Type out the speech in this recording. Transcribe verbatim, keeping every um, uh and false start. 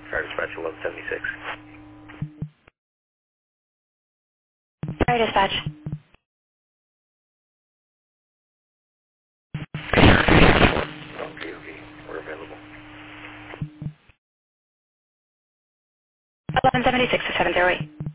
Fire dispatch eleven seventy-six. Fire dispatch. Okay, okay. We're available. eleven seventy-six to seven zero eight.